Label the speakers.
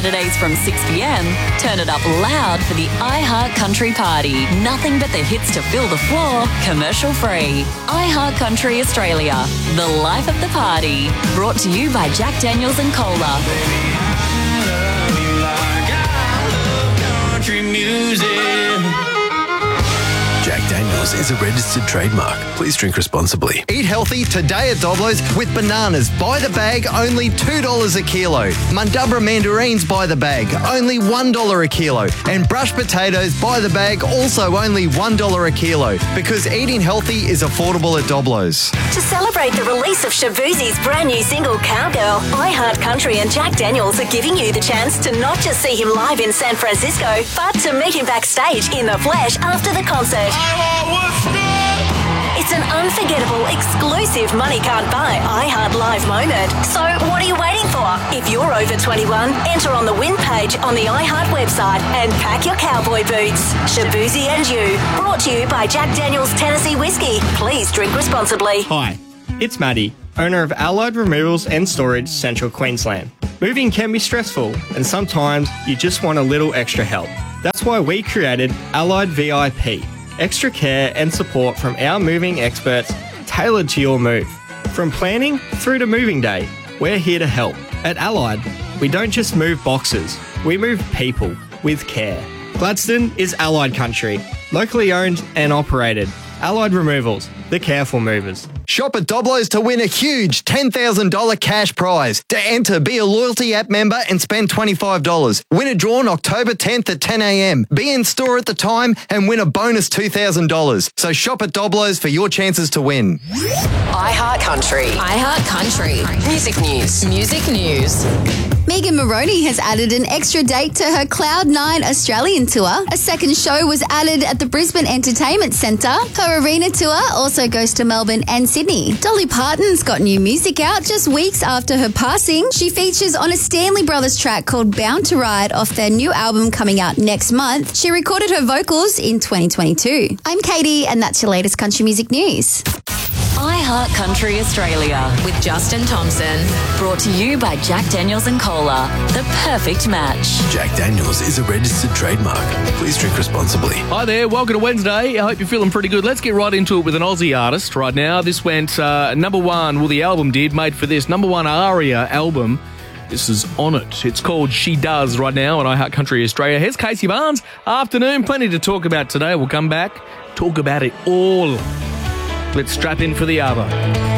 Speaker 1: Saturdays from 6 p.m, turn it up loud for the iHeart Country Party. Nothing but the hits to fill the floor, commercial free. iHeart Country Australia, the life of the party. Brought to you by Jack Daniels and Cola.
Speaker 2: Country music.
Speaker 3: Jack Daniels is a registered trademark. Please drink responsibly.
Speaker 4: Eat healthy today at Doblo's with bananas by the bag, only $2 a kilo. Mundubra mandarins by the bag, only $1 a kilo. And brushed potatoes by the bag, also only $1 a kilo. Because eating healthy is affordable at Doblo's.
Speaker 5: To celebrate the release of Shaboozey's brand new single, Cowgirl, iHeart Country and Jack Daniels are giving you the chance to not just see him live in San Francisco, but to meet him backstage in the flesh after the concert. It's an unforgettable, exclusive money can't buy iHeart Live moment. So what are you waiting for? If you're over 21, enter on the win page on the iHeart website and pack your cowboy boots. Shaboozey and You, brought to you by Jack Daniels Tennessee Whiskey. Please drink responsibly.
Speaker 6: Hi, it's Maddie, owner of Allied Removals and Storage, Central Queensland. Moving can be stressful, and sometimes you just want a little extra help. That's why we created Allied VIP. Extra care and support from our moving experts tailored to your move. From planning through to moving day, we're here to help. At Allied, we don't just move boxes, we move people with care. Gladstone is Allied Country, locally owned and operated. Allied Removals, the careful movers.
Speaker 4: Shop at Doblo's to win a huge $10,000 cash prize. To enter, be a loyalty app member and spend $25. Winner drawn October 10th at 10 a.m. Be in store at the time and win a bonus $2,000. So shop at Doblo's for your chances to win.
Speaker 7: iHeart Country.
Speaker 8: iHeart Country.
Speaker 7: Music news.
Speaker 8: Music news.
Speaker 9: Megan Moroney has added an extra date to her Cloud9 Australian tour. A second show was added at the Brisbane Entertainment Centre. Her arena tour also goes to Melbourne and Sydney. Dolly Parton's got new music out just weeks after her passing. She features on a Stanley Brothers track called Bound to Ride off their new album coming out next month. She recorded her vocals in 2022. I'm Katie, and that's your latest country music news.
Speaker 1: iHeart Country Australia,
Speaker 8: With Justin Thompson.
Speaker 1: brought to you by Jack Daniels and Cola, the perfect match.
Speaker 3: Jack Daniels is a registered trademark. Please drink responsibly.
Speaker 10: Hi there, welcome to Wednesday. I hope you're feeling pretty good. Let's get right into it with an Aussie artist right now. This went number one, well, the album did, made for this number one ARIA album. This is On It. It's called She Does right now on iHeart Country Australia. Here's Casey Barnes. Afternoon, plenty to talk about today. We'll come back, talk about it all. Let's strap in for the ABBA.